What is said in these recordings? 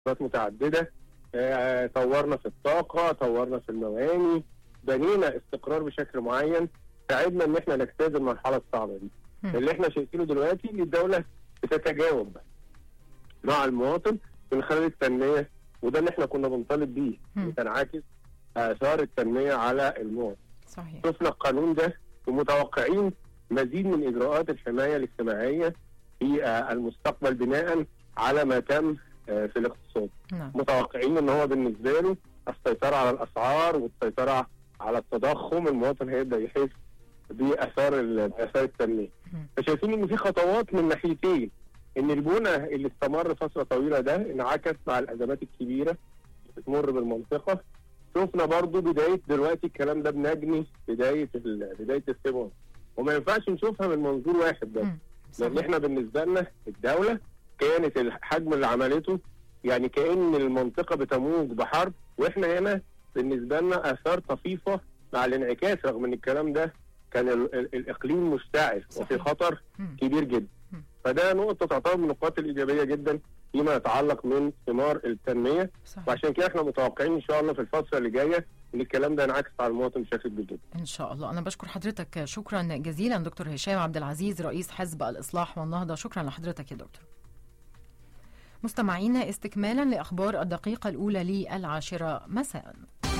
متعدده، طورنا في الطاقه، طورنا في المواني، بنينا استقرار بشكل معين، ساعدنا ان احنا نجتاز المرحله الصعبه دي. اللي احنا شايفينه دلوقتي ان الدوله بتتجاوب مع المواطن من خلال التنميه، وده اللي احنا كنا بنطالب بيه، تنعكس اثار التنميه على المواطن. صحيح. شفنا القانون ده ومتوقعين مزيد من اجراءات الحمايه الاجتماعيه في المستقبل بناء على ما تم في الاقتصاد. متوقعين ان هو بالنسبه له السيطره على الاسعار والسيطره على التضخم، المواطن هيبدا يحس باثار التنميه. فشايفين ان في خطوات من ناحيتين، ان البنى اللي استمر فتره طويله ده انعكس مع الازمات الكبيره اللي بتمر بالمنطقه. شفنا برضو بدايه دلوقتي الكلام ده بنجني بدايه الثمار، وما ينفعش نشوفها من منظور واحد بس، لان احنا بالنسبه لنا الدوله كانت الحجم اللي عملته يعني كأن المنطقه بتموج بحرب، واحنا هنا بالنسبه لنا اثار طفيفه مع الانعكاس، رغم ان الكلام ده كان الاقليم مشتعل وفي خطر كبير جدا. فده نقطه تعتبر من النقاط الايجابيه جدا فيما يتعلق من ثمار التنميه. وعشان كده احنا متوقعين ان شاء الله في الفتره اللي جايه ان الكلام ده ينعكس على المواطن بشكل كبير جدا. ان شاء الله. انا بشكر حضرتك شكرا جزيلا دكتور هشام عبد العزيز رئيس حزب الاصلاح والنهضه. شكرا لحضرتك يا دكتور. مستمعينا، استكمالا لاخبار الدقيقه الاولى للعاشره مساء.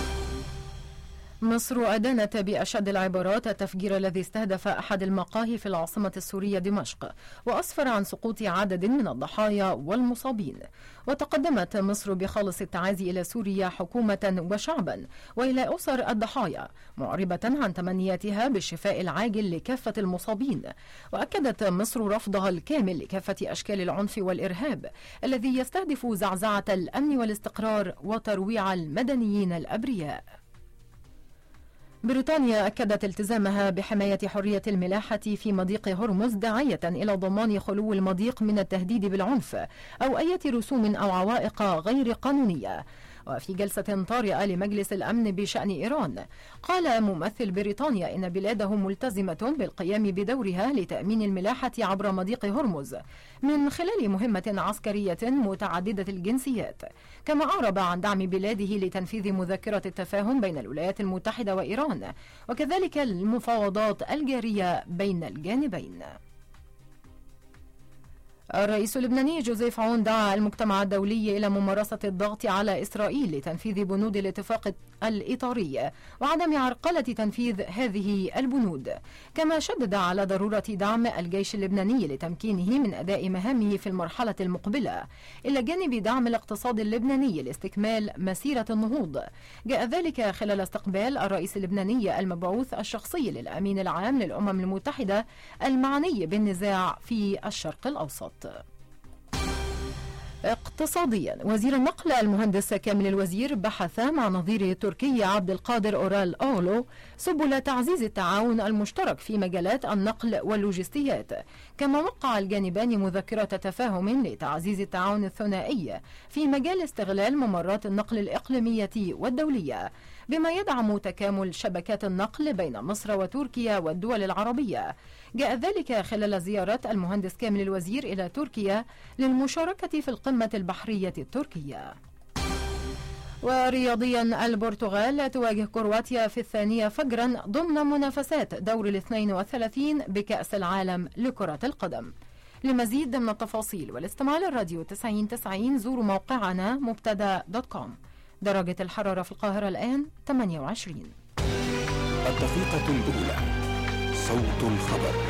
مصر أدانت بأشد العبارات التفجير الذي استهدف أحد المقاهي في العاصمة السورية دمشق، وأسفر عن سقوط عدد من الضحايا والمصابين. وتقدمت مصر بخالص التعازي إلى سوريا حكومة وشعبا وإلى أسر الضحايا، معربة عن تمنياتها بالشفاء العاجل لكافة المصابين. وأكدت مصر رفضها الكامل لكافة أشكال العنف والإرهاب الذي يستهدف زعزعة الأمن والاستقرار وترويع المدنيين الأبرياء. بريطانيا أكدت التزامها بحماية حرية الملاحة في مضيق هرمز، داعية إلى ضمان خلو المضيق من التهديد بالعنف أو أي رسوم أو عوائق غير قانونية. وفي جلسة طارئة لمجلس الأمن بشأن إيران، قال ممثل بريطانيا إن بلاده ملتزمة بالقيام بدورها لتأمين الملاحة عبر مضيق هرمز من خلال مهمة عسكرية متعددة الجنسيات، كما أعرب عن دعم بلاده لتنفيذ مذكرة التفاهم بين الولايات المتحدة وإيران، وكذلك المفاوضات الجارية بين الجانبين. الرئيس اللبناني جوزيف عون دعا المجتمع الدولي إلى ممارسة الضغط على إسرائيل لتنفيذ بنود الاتفاق الإطاري وعدم عرقلة تنفيذ هذه البنود، كما شدد على ضرورة دعم الجيش اللبناني لتمكينه من أداء مهامه في المرحلة المقبلة، إلى جانب دعم الاقتصاد اللبناني لاستكمال مسيرة النهوض. جاء ذلك خلال استقبال الرئيس اللبناني المبعوث الشخصي للأمين العام للأمم المتحدة المعني بالنزاع في الشرق الأوسط. اقتصاديا، وزير النقل المهندس كامل الوزير بحث مع نظيره التركي عبد القادر أورال أولو سبل تعزيز التعاون المشترك في مجالات النقل واللوجستيات، كما وقع الجانبان مذكرة تفاهم لتعزيز التعاون الثنائي في مجال استغلال ممرات النقل الإقليمية والدولية، بما يدعم تكامل شبكات النقل بين مصر وتركيا والدول العربية. جاء ذلك خلال زيارة المهندس كامل الوزير إلى تركيا للمشاركة في القمة البحرية التركية. ورياضيا، البرتغال تواجه كرواتيا في 2 فجرا ضمن منافسات دور 32 بكأس العالم لكرة القدم. لمزيد من التفاصيل والاستماع للراديو 9090 زوروا موقعنا مبتدا.com. درجة الحرارة في القاهرة الآن 28. الدقيقة الأولى، صوت الخبر.